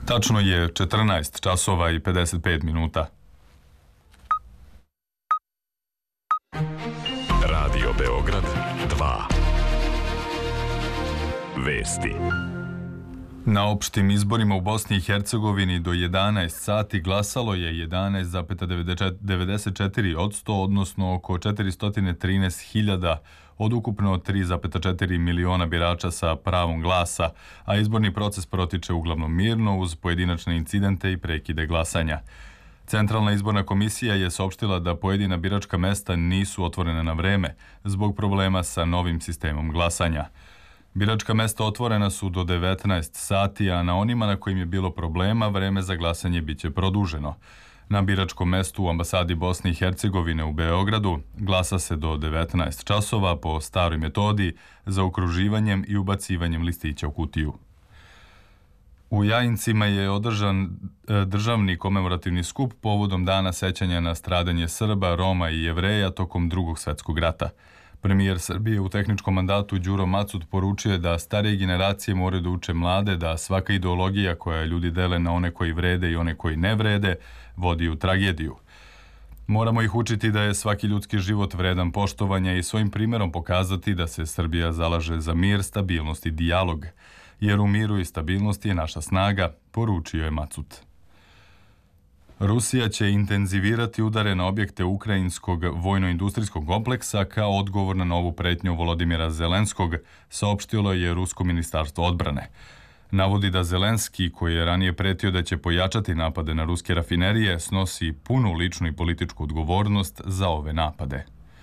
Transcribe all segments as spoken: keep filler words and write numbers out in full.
Tačno je četrnaest časova i pedeset pet minuta. Radio Beograd dva. Vesti. Na opštim izborima u Bosni i Hercegovini do jedanaest sati glasalo je jedanaest zarez devedeset četiri posto, odnosno oko četiristo trinaest hiljada od ukupno tri zarez četiri miliona birača sa pravom glasa, a izborni proces protiče uglavnom mirno uz pojedinačne incidente i prekide glasanja. Centralna izborna komisija je saopštila da pojedina biračka mesta nisu otvorena na vreme zbog problema sa novim sistemom glasanja. Biračka mesta otvorena su do devetnaest sati, a na onima na kojim je bilo problema vreme za glasanje biće produženo. Na biračkom mestu u ambasadi Bosne i Hercegovine u Beogradu glasa se do devetnaest časova po staroj metodi za okruživanjem i ubacivanjem listića u kutiju. U Jajincima je održan državni komemorativni skup povodom dana sećanja na stradanje Srba, Roma i Jevreja tokom Drugog svetskog rata. Premijer Srbije u tehničkom mandatu Đuro Macut poručuje da starije generacije moraju da uče mlade da svaka ideologija koja ljudi dele na one koji vrede i one koji ne vrede vodi u tragediju. Moramo ih učiti da je svaki ljudski život vredan poštovanja i svojim primjerom pokazati da se Srbija zalaže za mir, stabilnost i dijalog, jer u miru i stabilnosti je naša snaga, poručio je Macut. Rusija će intenzivirati udare na objekte ukrajinskog vojno-industrijskog kompleksa kao odgovor na novu pretnju Volodimira Zelenskog, saopštilo je Rusko ministarstvo odbrane. Navodi da Zelenski, koji je ranije pretio da će pojačati napade na ruske rafinerije, snosi punu ličnu i političku odgovornost za ove napade.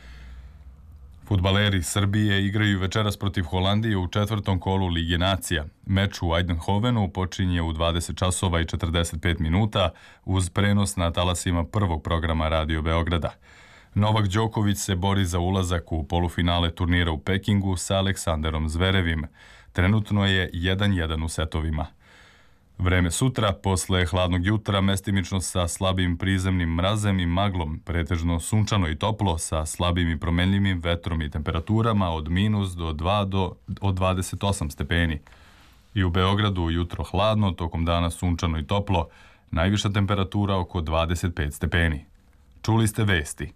Fudbaleri Srbije igraju večeras protiv Holandije u četvrtom kolu Lige nacija. Meč u Eindhovenu počinje u dvadeset časova i četrdeset pet minuta uz prenos na talasima prvog programa Radio Beograda. Novak Đoković se bori za ulazak u polufinale turnira u Pekingu sa Aleksanderom Zverevim. Trenutno je jedan jedan u setovima. Vreme sutra, posle hladnog jutra, mestimično sa slabim prizemnim mrazem i maglom, pretežno sunčano i toplo, sa slabim i promenljivim vetrom i temperaturama od minus do dva do od dvadeset osam stepeni. I u Beogradu jutro hladno, tokom dana sunčano i toplo, najviša temperatura oko dvadeset pet stepeni. Čuli ste vesti.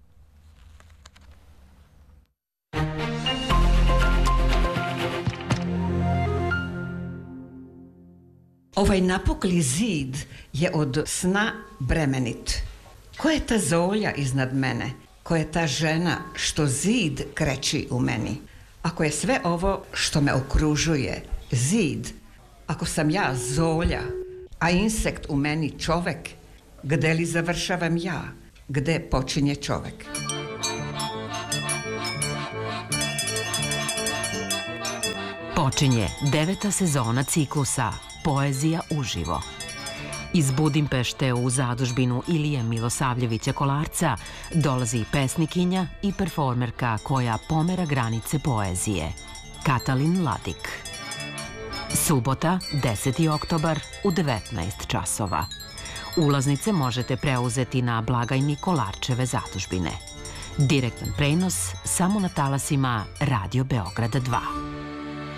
Ovaj napukli zid je od sna bremenit. Ko je ta zolja iznad mene? Ko je ta žena što zid kreći u meni? Ako je sve ovo što me okružuje zid, ako sam ja zolja, a insekt u meni čovek, gde li završavam ja? Gde počinje čovek? Počinje deveta sezona ciklusa Poezija uživo. Iz Budimpešte u zadužbinu Ilije Milosavljevića Kolarca dolazi pesnikinja i performerka koja pomera granice poezije, Katalin Ladik. Subota, deseti oktobar u devetnaest časova. Ulaznice možete preuzeti na blagajni Kolarčeve zadužbine. Direktan prenos samo na talasima Radio Beograda dva.